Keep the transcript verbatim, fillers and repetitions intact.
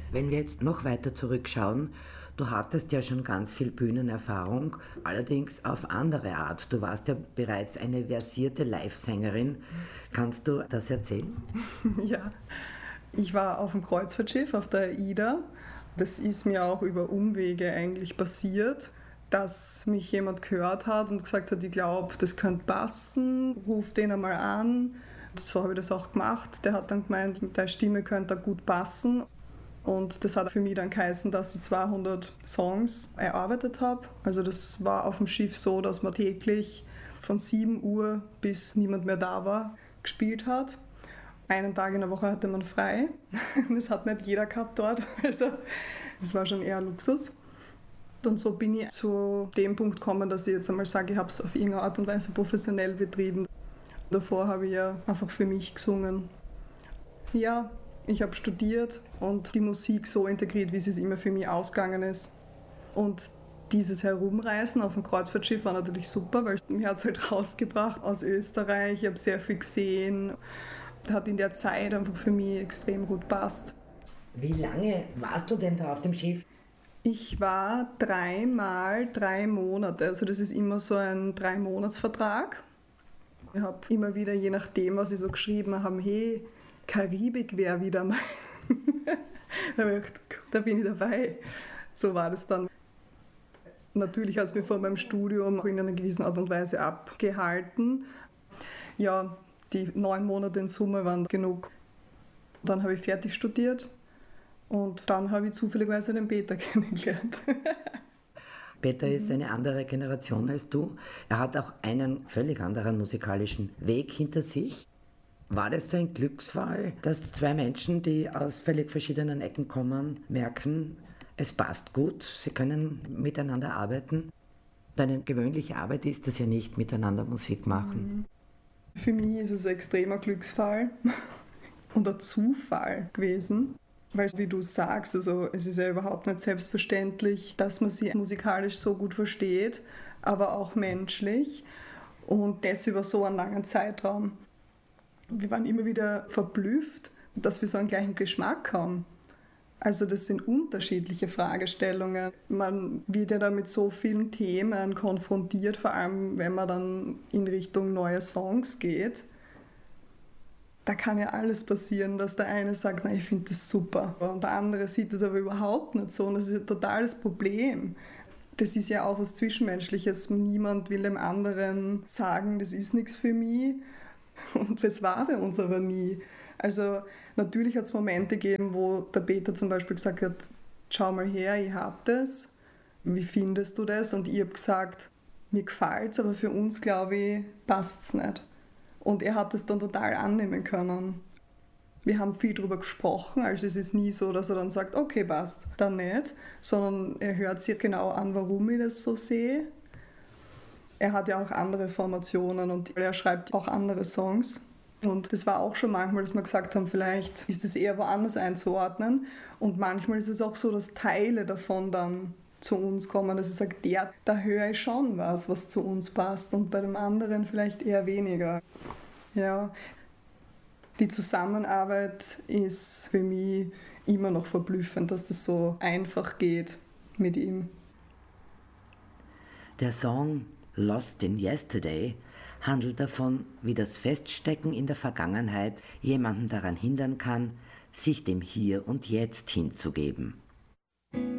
Wenn wir jetzt noch weiter zurückschauen, du hattest ja schon ganz viel Bühnenerfahrung, allerdings auf andere Art. Du warst ja bereits eine versierte Live-Sängerin. Kannst du das erzählen? Ja, ich war auf dem Kreuzfahrtschiff auf der AIDA. Das ist mir auch über Umwege eigentlich passiert, dass mich jemand gehört hat und gesagt hat, ich glaube, das könnte passen, ruf den einmal an. So habe ich das auch gemacht. Der hat dann gemeint, mit der Stimme könnte er gut passen. Und das hat für mich dann geheißen, dass ich zweihundert Songs erarbeitet habe. Also das war auf dem Schiff so, dass man täglich von sieben Uhr bis niemand mehr da war, gespielt hat. Einen Tag in der Woche hatte man frei. Das hat nicht jeder gehabt dort. Also das war schon eher Luxus. Und so bin ich zu dem Punkt gekommen, dass ich jetzt einmal sage, ich habe es auf irgendeine Art und Weise professionell betrieben. Davor habe ich ja einfach für mich gesungen. Ja, ich habe studiert und die Musik so integriert, wie es immer für mich ausgegangen ist. Und dieses Herumreisen auf dem Kreuzfahrtschiff war natürlich super, weil mich hat es halt rausgebracht aus Österreich. Ich habe sehr viel gesehen. Hat in der Zeit einfach für mich extrem gut gepasst. Wie lange warst du denn da auf dem Schiff? Ich war dreimal drei Monate. Also das ist immer so ein Drei-Monats-Vertrag. Ich habe immer wieder, je nachdem, was ich so geschrieben habe, hey, Karibik wäre wieder mal. Da habe ich gedacht, da bin ich dabei. So war das dann. Natürlich hat es mich vor meinem Studium in einer gewissen Art und Weise abgehalten. Ja, die neun Monate in Summe waren genug. Dann habe ich fertig studiert und dann habe ich zufälligerweise den Peter kennengelernt. Peter ist eine andere Generation als du. Er hat auch einen völlig anderen musikalischen Weg hinter sich. War das so ein Glücksfall, dass zwei Menschen, die aus völlig verschiedenen Ecken kommen, merken, es passt gut, sie können miteinander arbeiten? Deine gewöhnliche Arbeit ist das ja nicht, miteinander Musik machen. Für mich ist es ein extremer Glücksfall und ein Zufall gewesen. Weil, wie du sagst, also es ist ja überhaupt nicht selbstverständlich, dass man sie musikalisch so gut versteht, aber auch menschlich und das über so einen langen Zeitraum. Wir waren immer wieder verblüfft, dass wir so einen gleichen Geschmack haben. Also das sind unterschiedliche Fragestellungen. Man wird ja da mit so vielen Themen konfrontiert, vor allem wenn man dann in Richtung neue Songs geht. Da kann ja alles passieren, dass der eine sagt, na, ich finde das super. Und der andere sieht das aber überhaupt nicht so. Und das ist ein totales Problem. Das ist ja auch was Zwischenmenschliches. Niemand will dem anderen sagen, das ist nichts für mich. Und das war bei uns aber nie. Also natürlich hat es Momente gegeben, wo der Peter zum Beispiel gesagt hat, schau mal her, ich hab das. Wie findest du das? Und ich habe gesagt, mir gefällt es, aber für uns, glaube ich, passt es nicht. Und er hat es dann total annehmen können. Wir haben viel darüber gesprochen, also es ist nie so, dass er dann sagt, okay, passt, dann nicht, sondern er hört sich genau an, warum ich das so sehe. Er hat ja auch andere Formationen und er schreibt auch andere Songs. Und das war auch schon manchmal, dass wir gesagt haben, vielleicht ist es eher woanders einzuordnen. Und manchmal ist es auch so, dass Teile davon dann zu uns kommen, dass ich sage, der, da höre ich schon was, was zu uns passt und bei dem anderen vielleicht eher weniger. Ja, die Zusammenarbeit ist für mich immer noch verblüffend, dass das so einfach geht mit ihm. Der Song Lost in Yesterday handelt davon, wie das Feststecken in der Vergangenheit jemanden daran hindern kann, sich dem Hier und Jetzt hinzugeben.